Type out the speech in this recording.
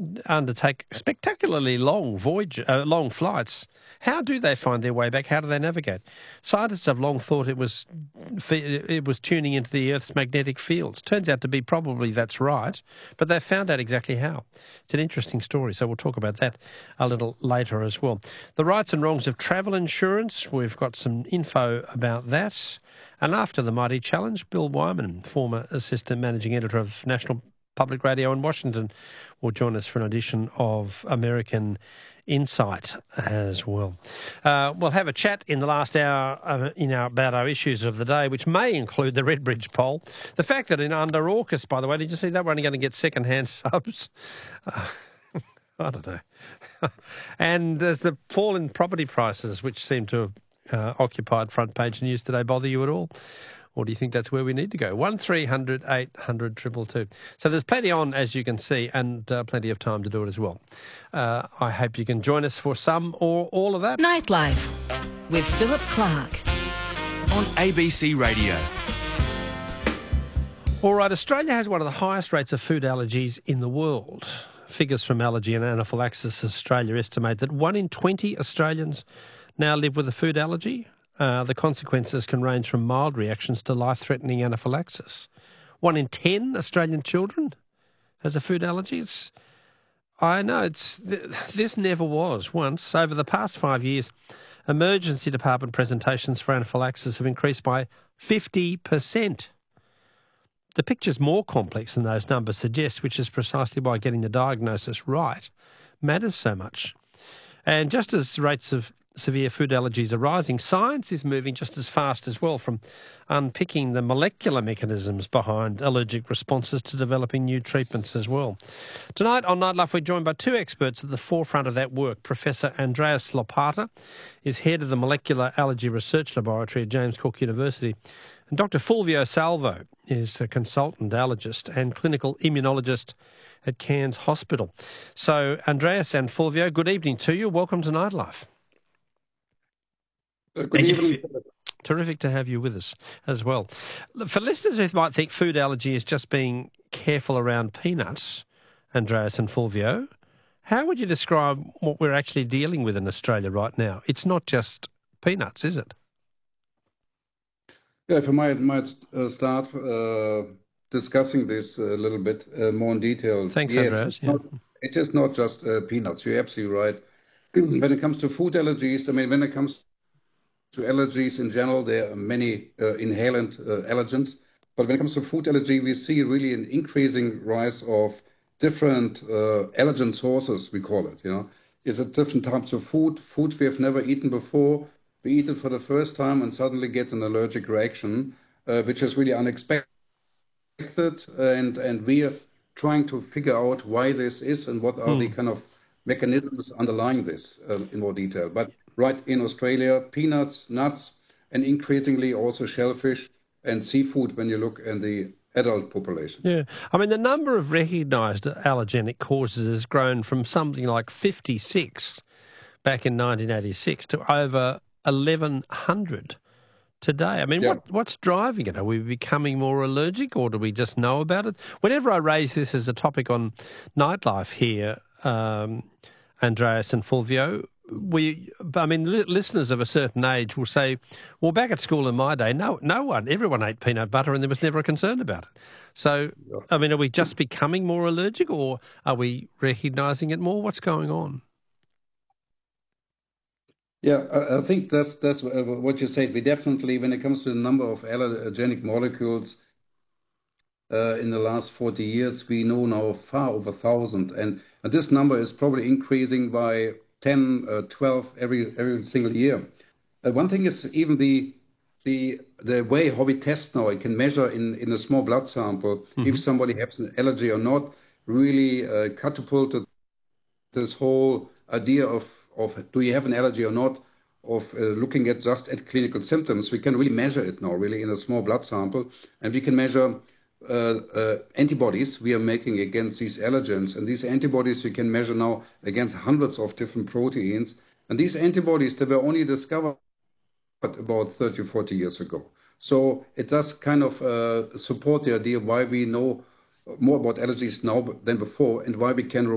undertake spectacularly long long flights. How do they find their way back? How do they navigate? Scientists have long thought it was tuning into the Earth's magnetic fields. Turns out to be probably that's right, but they've found out exactly how. It's an interesting story, so we'll talk about that a little later as well. The rights and wrongs of travel insurance, we've got some info about that. And after the Mighty Challenge, Bill Wyman, former Assistant Managing Editor of National Public Radio in Washington, will join us for an edition of American Insight as well. We'll have a chat in the last hour about our issues of the day, which may include the Redbridge poll. The fact that under AUKUS, by the way, did you see that we're only going to get second-hand subs? I don't know. And there's the fall in property prices, which seem to have occupied front page news today. Bother you at all? Or do you think that's where we need to go? 1300 800 222. So there's plenty on, as you can see, and plenty of time to do it as well. I hope you can join us for some or all of that. Nightlife with Philip Clark on ABC Radio. All right, Australia has one of the highest rates of food allergies in the world. Figures from Allergy and Anaphylaxis Australia estimate that 1 in 20 Australians now live with a food allergy. The consequences can range from mild reactions to life-threatening anaphylaxis. 1 in 10 Australian children has a food allergy. I know, this never was once. Over the past 5 years, emergency department presentations for anaphylaxis have increased by 50%. The picture's more complex than those numbers suggest, which is precisely why getting the diagnosis right matters so much. And just as rates of severe food allergies are rising, science is moving just as fast as well, from unpicking the molecular mechanisms behind allergic responses to developing new treatments as well. Tonight on Nightlife, we're joined by two experts at the forefront of that work. Professor Andreas Lopata is head of the Molecular Allergy Research Laboratory at James Cook University. And Dr. Fulvio Salvo is a consultant allergist and clinical immunologist at Cairns Hospital. So, Andreas and Fulvio, good evening to you. Welcome to Nightlife. Good evening. Terrific to have you with us as well. For listeners who might think food allergy is just being careful around peanuts, Andreas and Fulvio, how would you describe what we're actually dealing with in Australia right now? It's not just peanuts, is it? Yeah, if I might start discussing this a little bit more in detail. Thanks, yes, Andreas. It is not just peanuts. You're absolutely right. When it comes to food allergies, when it comes to allergies in general, there are many inhalant allergens. But when it comes to food allergy, we see really an increasing rise of different allergen sources, we call it. It's a different types of food we have never eaten before. We eat it for the first time and suddenly get an allergic reaction, which is really unexpected. And we are trying to figure out why this is and what are the kind of mechanisms underlying this in more detail. But right in Australia, peanuts, nuts, and increasingly also shellfish and seafood when you look in the adult population. Yeah. The number of recognised allergenic causes has grown from something like 56 back in 1986 to over 1,100 today. What's driving it? Are we becoming more allergic, or do we just know about it? Whenever I raise this as a topic on Nightlife here, Andreas and Fulvio, listeners of a certain age will say, well, back at school in my day, everyone ate peanut butter and there was never a concern about it. So, are we just becoming more allergic, or are we recognising it more? What's going on? Yeah, I think that's what you said. We definitely, when it comes to the number of allergenic molecules in the last 40 years, we know now far over 1,000. And this number is probably increasing by 10, 12 every single year. One thing is even the way how we test now. It can measure in a small blood sample if somebody has an allergy or not, really catapulted this whole idea of do you have an allergy or not, of looking at clinical symptoms. We can really measure it now, really, in a small blood sample. And we can measure antibodies we are making against these allergens. And these antibodies we can measure now against hundreds of different proteins. And these antibodies, they were only discovered about 30 or 40 years ago. So it does kind of support the idea why we know more about allergies now than before, and why we can